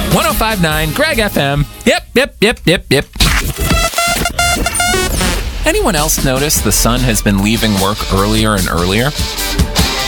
105.9 Greg FM. Yep. Anyone else notice the sun has been leaving work earlier and earlier?